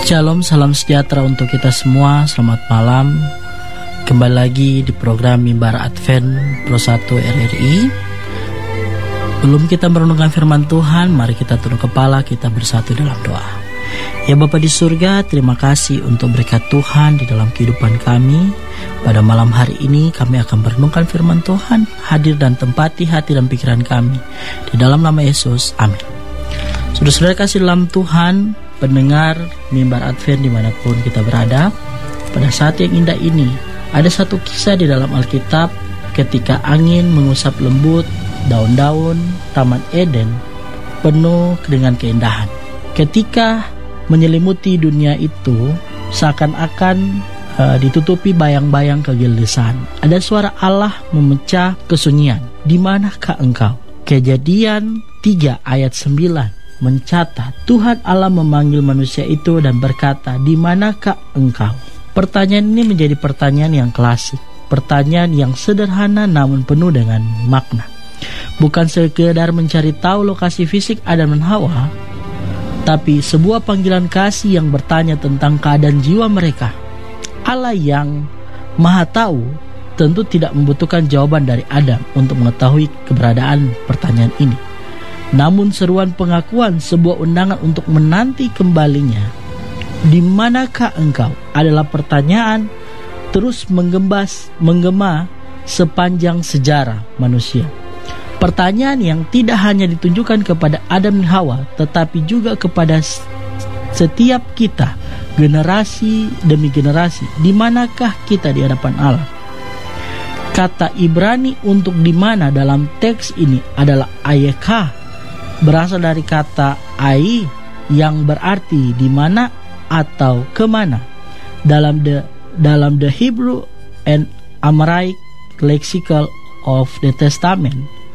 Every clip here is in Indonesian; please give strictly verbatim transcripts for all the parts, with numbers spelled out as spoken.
Shalom, salam sejahtera untuk kita semua. Selamat malam. Kembali lagi di program Mimbar Advent Pro satu R R I. Belum kita merenungkan firman Tuhan, mari kita tunduk kepala, kita bersatu dalam doa. Ya Bapa di surga, terima kasih untuk berkat Tuhan di dalam kehidupan kami. Pada malam hari ini kami akan merenungkan firman Tuhan, hadir dan tempati hati dan pikiran kami. Di dalam nama Yesus, amin. Saudara-saudara kasih dalam Tuhan, pendengar Mimbar Advent dimanapun kita berada, pada saat yang indah ini ada satu kisah di dalam Alkitab ketika angin mengusap lembut daun-daun Taman Eden penuh dengan keindahan. Ketika menyelimuti dunia itu seakan-akan uh, ditutupi bayang-bayang kegelisahan, ada suara Allah memecah kesunyian. Di manakah engkau? Kejadian tiga ayat sembilan mencatat, Tuhan Allah memanggil manusia itu dan berkata, "Di manakah engkau?" Pertanyaan ini menjadi pertanyaan yang klasik, pertanyaan yang sederhana namun penuh dengan makna. Bukan sekedar mencari tahu lokasi fisik Adam dan Hawa, tapi sebuah panggilan kasih yang bertanya tentang keadaan jiwa mereka. Allah yang Maha Tahu tentu tidak membutuhkan jawaban dari Adam untuk mengetahui keberadaan pertanyaan ini. Namun seruan pengakuan, sebuah undangan untuk menanti kembalinya, "Di manakah engkau?" adalah pertanyaan terus menggembas, menggema sepanjang sejarah manusia. Pertanyaan yang tidak hanya ditunjukkan kepada Adam dan Hawa, tetapi juga kepada setiap kita, generasi demi generasi. Di manakah kita di hadapan Allah? Kata Ibrani untuk di mana dalam teks ini adalah ayekah, berasal dari kata ai yang berarti di mana atau kemana. Dalam the dalam the Hebrew and Amharic Lexical of the Testament,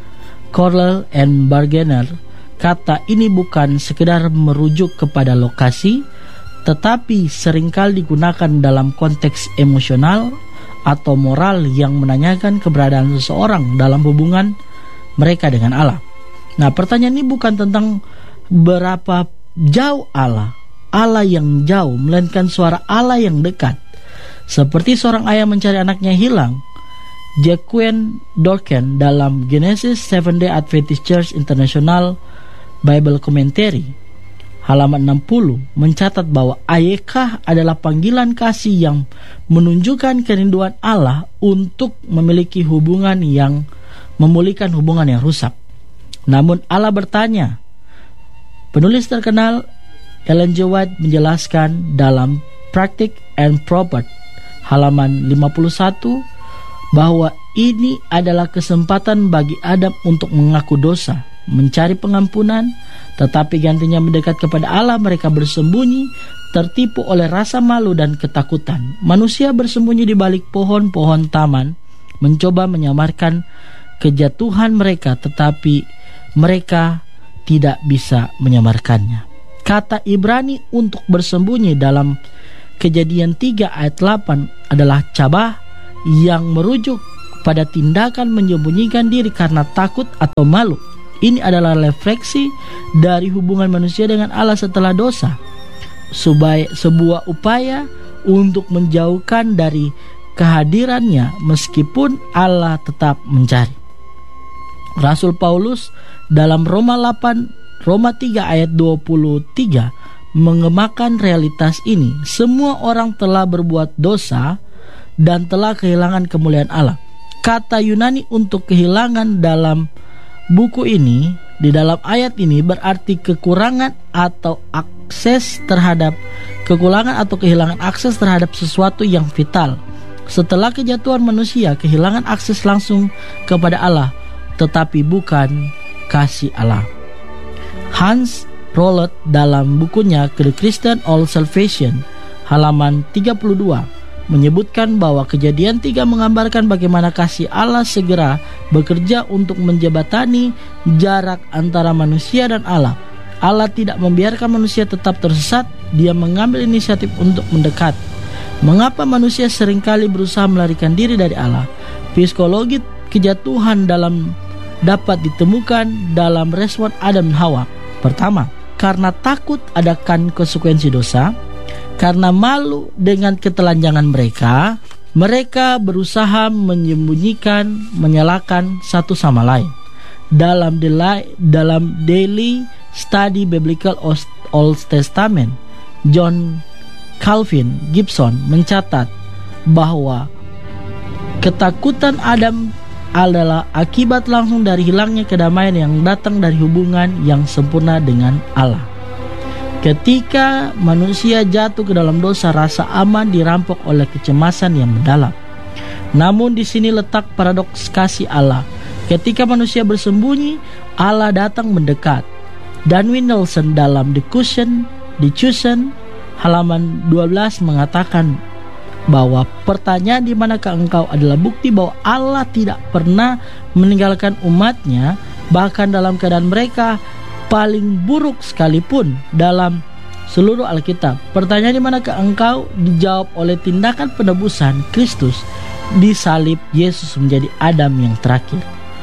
Corlel and Bargener, kata ini bukan sekedar merujuk kepada lokasi, tetapi seringkali digunakan dalam konteks emosional atau moral yang menanyakan keberadaan seseorang dalam hubungan mereka dengan Allah. Nah, pertanyaan ini bukan tentang berapa jauh Allah, Allah yang jauh, melainkan suara Allah yang dekat. Seperti seorang ayah mencari anaknya hilang, Jacqueline Dorcan dalam Genesis Seventh Day Adventist Church International Bible Commentary halaman enam puluh mencatat bahwa ayekah adalah panggilan kasih yang menunjukkan kerinduan Allah untuk memiliki hubungan yang memulihkan hubungan yang rusak. Namun Allah bertanya. Penulis terkenal Ellen G. White menjelaskan dalam Practice and Proper halaman lima puluh satu bahwa ini adalah kesempatan bagi Adam untuk mengaku dosa, mencari pengampunan, tetapi gantinya mendekat kepada Allah mereka bersembunyi, tertipu oleh rasa malu dan ketakutan. Manusia bersembunyi di balik pohon-pohon taman, mencoba menyamarkan kejatuhan mereka, tetapi mereka tidak bisa menyamarkannya. Kata Ibrani untuk bersembunyi dalam Kejadian tiga ayat delapan adalah cabah yang merujuk pada tindakan menyembunyikan diri karena takut atau malu. Ini adalah refleksi dari hubungan manusia dengan Allah setelah dosa, sebagai sebuah upaya untuk menjauhkan dari kehadirannya meskipun Allah tetap mencari. Rasul Paulus dalam Roma delapan, Roma tiga ayat dua puluh tiga mengemakan realitas ini. Semua orang telah berbuat dosa dan telah kehilangan kemuliaan Allah. Kata Yunani untuk kehilangan dalam buku ini, di dalam ayat ini berarti kekurangan atau akses terhadap kekurangan atau kehilangan akses terhadap sesuatu yang vital. Setelah kejatuhan manusia, kehilangan akses langsung kepada Allah, tetapi bukan kasih Allah. Hans Rollett dalam bukunya The Christian All Salvation halaman tiga puluh dua menyebutkan bahwa Kejadian tiga menggambarkan bagaimana kasih Allah segera bekerja untuk menjembatani jarak antara manusia dan Allah. Allah tidak membiarkan manusia tetap tersesat, Dia mengambil inisiatif untuk mendekat. Mengapa manusia seringkali berusaha melarikan diri dari Allah? Psikologi kejatuhan dalam dapat ditemukan dalam respon Adam dan Hawa. Pertama, karena takut akan konsekuensi dosa. Karena malu dengan ketelanjangan mereka, mereka berusaha menyembunyikan, menyalahkan satu sama lain. Dalam delay, dalam daily study biblical Old Testament, John Calvin Gibson mencatat bahwa ketakutan Adam adalah akibat langsung dari hilangnya kedamaian yang datang dari hubungan yang sempurna dengan Allah. Ketika manusia jatuh ke dalam dosa, rasa aman dirampok oleh kecemasan yang mendalam. Namun di sini letak paradoks kasih Allah. Ketika manusia bersembunyi, Allah datang mendekat. Danwin Nelson dalam The Chosen, The Chosen halaman dua belas mengatakan bahwa pertanyaan di manakah engkau adalah bukti bahwa Allah tidak pernah meninggalkan umatnya, bahkan dalam keadaan mereka paling buruk sekalipun dalam seluruh Alkitab. Pertanyaan di manakah engkau dijawab oleh tindakan penebusan Kristus di salib. Yesus menjadi Adam yang terakhir.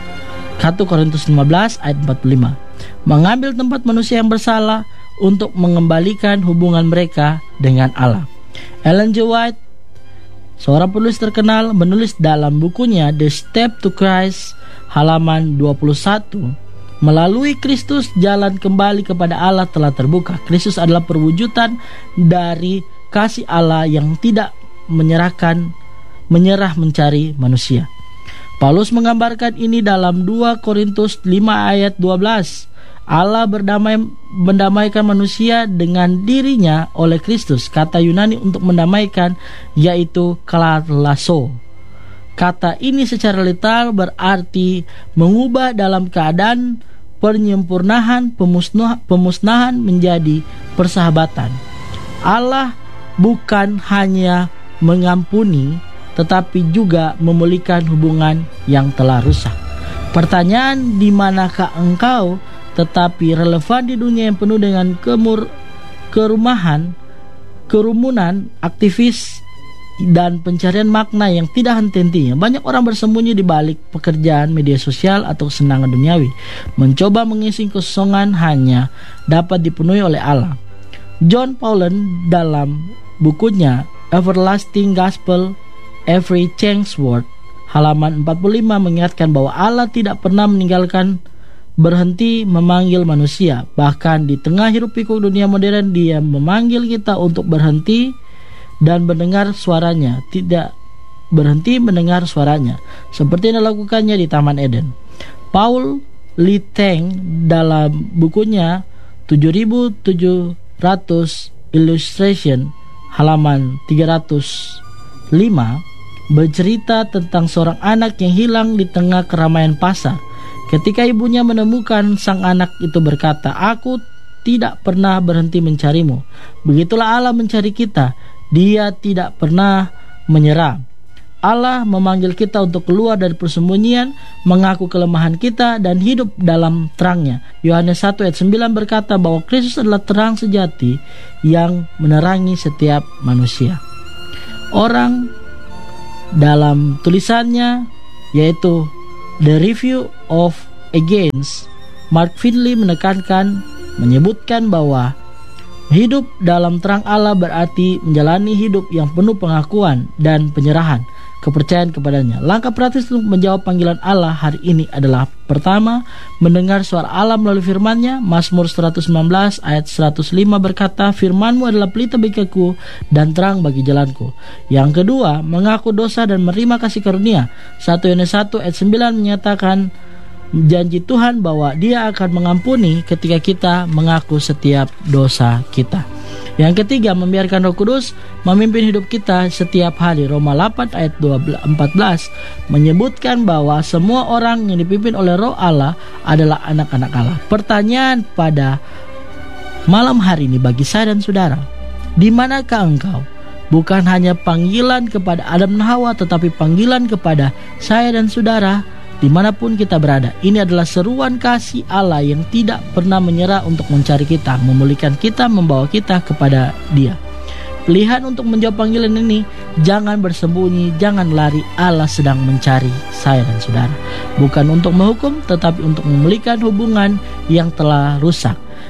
satu Korintus lima belas ayat empat puluh lima. Mengambil tempat manusia yang bersalah untuk mengembalikan hubungan mereka dengan Allah. Ellen G. White, seorang penulis terkenal, menulis dalam bukunya The Step to Christ halaman dua puluh satu, melalui Kristus jalan kembali kepada Allah telah terbuka. Kristus adalah perwujudan dari kasih Allah yang tidak menyerahkan, menyerah mencari manusia. Paulus menggambarkan ini dalam dua Korintus lima ayat dua belas. Allah berdamai, mendamaikan manusia dengan dirinya oleh Kristus. Kata Yunani untuk mendamaikan yaitu kalaso. Kata ini secara literal berarti mengubah dalam keadaan penyempurnaan, pemusnah, pemusnahan menjadi persahabatan. Allah bukan hanya mengampuni, tetapi juga memulihkan hubungan yang telah rusak. Pertanyaan, di manakah engkau, tetapi relevan di dunia yang penuh dengan kemur, kerumahan, kerumunan, aktivis, dan pencarian makna yang tidak henti-hentinya. Banyak orang bersembunyi di balik pekerjaan, media sosial, atau kesenangan duniawi, mencoba mengisi kekosongan hanya dapat dipenuhi oleh Allah. John Paulen dalam bukunya Everlasting Gospel, Every Changed Word halaman empat puluh lima mengingatkan bahwa Allah tidak pernah meninggalkan berhenti memanggil manusia. Bahkan di tengah hiruk pikuk dunia modern, Dia memanggil kita untuk berhenti dan mendengar suaranya, tidak berhenti mendengar suaranya, seperti yang dilakukannya di Taman Eden. Paul Lee Teng dalam bukunya tujuh ribu tujuh ratus Illustration halaman tiga ratus lima bercerita tentang seorang anak yang hilang di tengah keramaian pasar. Ketika ibunya menemukan sang anak itu berkata, "Aku tidak pernah berhenti mencarimu." Begitulah Allah mencari kita. Dia tidak pernah menyerah. Allah memanggil kita untuk keluar dari persembunyian, mengaku kelemahan kita, dan hidup dalam terangnya. Yohanes satu ayat sembilan berkata bahwa Kristus adalah terang sejati yang menerangi setiap manusia. Orang dalam tulisannya yaitu The Review of Against, Mark Finley menekankan, menyebutkan bahwa hidup dalam terang Allah berarti menjalani hidup yang penuh pengakuan dan penyerahan, kepercayaan kepadanya. Langkah praktis untuk menjawab panggilan Allah hari ini adalah: pertama, mendengar suara Allah melalui firman-Nya. Mazmur seratus sembilan belas ayat seratus lima berkata, "Firman-Mu adalah pelita bagiku dan terang bagi jalanku." Yang kedua, mengaku dosa dan menerima kasih karunia. satu Yohanes satu ayat sembilan menyatakan janji Tuhan bahwa Dia akan mengampuni ketika kita mengaku setiap dosa kita. Yang ketiga, membiarkan Roh Kudus memimpin hidup kita setiap hari. Roma delapan ayat empat belas menyebutkan bahwa semua orang yang dipimpin oleh Roh Allah adalah anak-anak Allah. Pertanyaan pada malam hari ini bagi saya dan saudara, di manakah engkau? Bukan hanya panggilan kepada Adam dan Hawa, tetapi panggilan kepada saya dan saudara dimanapun kita berada. Ini adalah seruan kasih Allah yang tidak pernah menyerah untuk mencari kita, memulihkan kita, membawa kita kepada Dia. Pilihan untuk menjawab panggilan ini, jangan bersembunyi, jangan lari. Allah sedang mencari saya dan saudara, bukan untuk menghukum, tetapi untuk memulihkan hubungan yang telah rusak.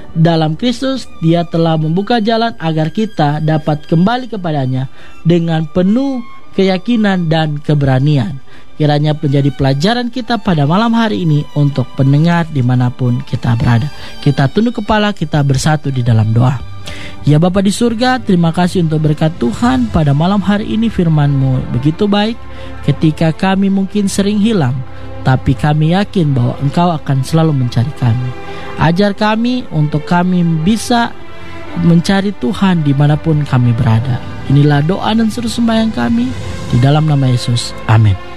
dalam Kristus Dia telah membuka jalan agar kita dapat kembali kepadanya dengan penuh keyakinan dan keberanian. Kiranya menjadi pelajaran kita pada malam hari ini untuk pendengar dimanapun kita berada. Kita tunduk kepala, kita bersatu di dalam doa. Ya Bapa di surga, terima kasih untuk berkat Tuhan pada malam hari ini. Firman-Mu begitu baik ketika kami mungkin sering hilang, tapi kami yakin bahwa Engkau akan selalu mencari kami. Ajar kami untuk kami bisa mencari Tuhan dimanapun kami berada. Inilah doa dan seru sembahyang kami di dalam nama Yesus. Amin.